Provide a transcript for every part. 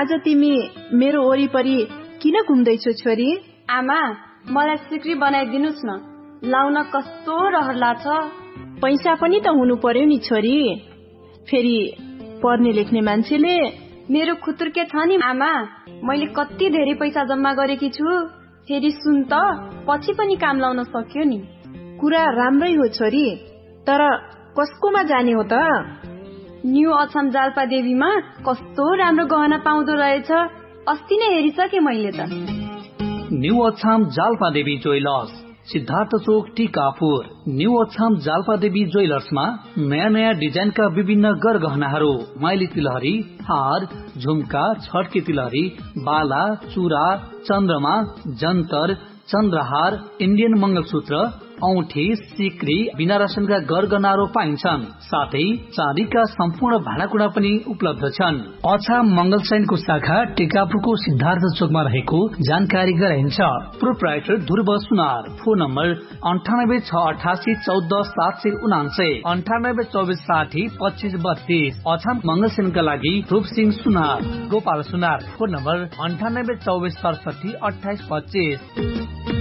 आज तिमी मेरो वरिपरि किन घुम्दैछौ छोरी? आमा, मलाई सिक्री बनाइदिनुस् न, लाउन कस्तो रहर लाग्छ। पैसा पनि त हुनु पर्यो नि छोरी, फेरि पढ्ने लेख्ने मान्छेले। मेरो खुतुर्के छ नि आमा, मैले कति धेरै पैसा जम्मा गरेकी छु। फेरि सुन त, पछि पनि काम लाउन सक्यो नि। कुरा राम्रै हो छोरी, तर कसकोमा जाने हो त? न्यू अछाम जाल्पा देवीमा कस्तो राम्रो गहना पाउँदो रहेछ, अस्ति नै हेरिसके मैले त। न्यू अछाम जाल्पा देवी ज्वेलर्स, सिद्धार्थ चोक, टिकापुर। न्यू अछाम जाल्पा देवी ज्वेलर्समा नयाँ नयाँ डिजाइनका विभिन्न गरगहनाहरू, माइली तिलहरी, हार, झुम्का, छड्के तिलहरी, बाला, चूरा, चन्द्रमा, जन्तर, चन्द्रहार, इन्डियन मंगलसूत्र, औठी, सिक्री, बिना रसनका गरगहनाहरू पाइन्छन्। साथै चाँदीका सम्पूर्ण भाँडाकुँडा पनि उपलब्ध छन्। अछाम मंगलसैनको शाखा टिकापुरको सिद्धार्थ चोकमा रहेको जानकारी गराइन्छ। प्रोप्राइटर ध्रुव सुनार। Phone number 9868 14 779, 9824 60 25 32। अछाम मंगलसैनका लागि रूप सिंह सुनार। गोपाल सुनार। Phone number 9824 67 28 25।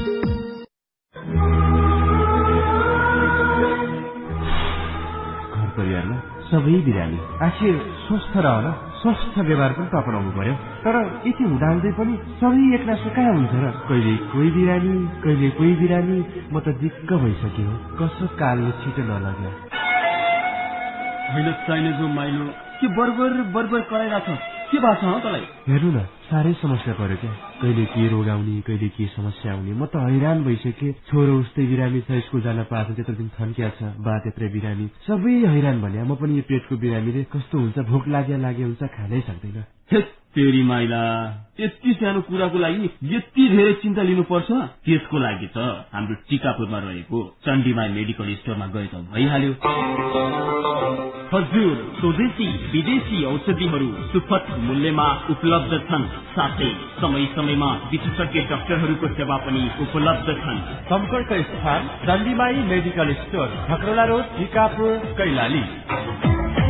परिवारमा सबै बिरामी आखिर स्वस्थ रहन स्वस्थ व्यवहार पनि त अपनाउनु पर्यो। तर यति हुँदाहुँदै पनि सबै एकनासो कहाँ हुन्छ र? कहिले कोही बिरामी, कहिले कोही बिरामी। म त दिक्क भइसक्यो, कसो कालले छिटो नलग्यो। होइन चाहिने माइलो के बर्बर कराइरहेछ, के भएको छ तँलाई? हेर्नु न, साह्रै समस्या पर्यो क्या। कहिले के रोग आउने, कहिले के समस्या आउने। म त हैरान भइसकेँ। छोरो उस्तै बिरामी छ, स्कुल जान पाएको त्यत्रो दिन थन्किया छ, बा त्यत्रै बिरामी, सबै हैरान भन्या। म पनि यो पेटको बिरामीले कस्तो हुन्छ, भोक लागे हुन्छ, खानै सक्दैन। तेरी माइला, यति सानो कुराको लागि यति धेरै चिन्ता लिनुपर्छ? त्यसको लागि त हाम्रो टिकापुरमा रहेको चण्डीमाई मेडिकल स्टोरमा गए त भइहाल्यो। हजुर, स्वदेशी विदेशी औषधिहरू सुपथ मूल्यमा उपलब्ध छन्। साथै समय समयमा विशेषज्ञ डाक्टरहरूको सेवा पनि उपलब्ध छन्। सम्पर्क स्थान चण्डीमाई medical store, खकरोला road, Tikapur, Kailali.